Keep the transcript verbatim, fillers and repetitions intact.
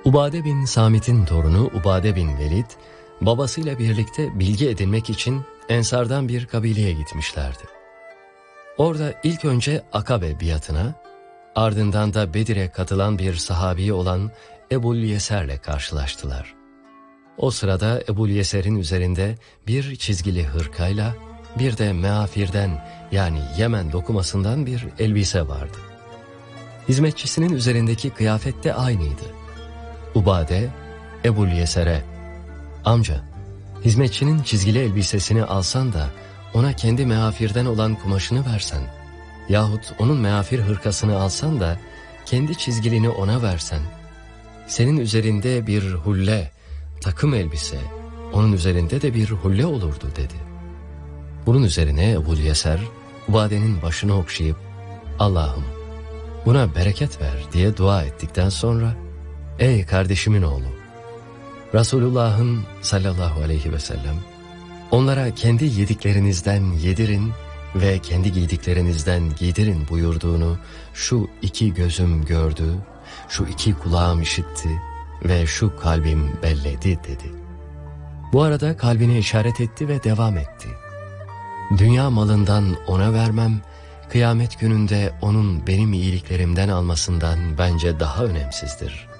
Ubade bin Samit'in torunu Ubade bin Velid, babasıyla birlikte bilgi edinmek için Ensardan bir kabileye gitmişlerdi. Orada ilk önce Akabe biatına, ardından da Bedir'e katılan bir sahabi olan Ebul Yeser'le karşılaştılar. O sırada Ebul Yeser'in üzerinde bir çizgili hırkayla bir de meafirden yani Yemen dokumasından bir elbise vardı. Hizmetçisinin üzerindeki kıyafet de aynıydı. Ubade, Ebul Yeser'e, "Amca, hizmetçinin çizgili elbisesini alsan da ona kendi meafirden olan kumaşını versen, yahut onun meafir hırkasını alsan da kendi çizgilini ona versen, senin üzerinde bir hulle, takım elbise, onun üzerinde de bir hulle olurdu" dedi. Bunun üzerine Ebul Yeser, Ubade'nin başını okşayıp, "Allah'ım, buna bereket ver" diye dua ettikten sonra, "Ey kardeşimin oğlu, Resulullah'ın sallallahu aleyhi ve sellem, onlara kendi yediklerinizden yedirin ve kendi giydiklerinizden giydirin buyurduğunu şu iki gözüm gördü, şu iki kulağım işitti ve şu kalbim belledi" dedi. Bu arada kalbine işaret etti ve devam etti. "Dünya malından ona vermem, kıyamet gününde onun benim iyiliklerimden almasından bence daha önemsizdir."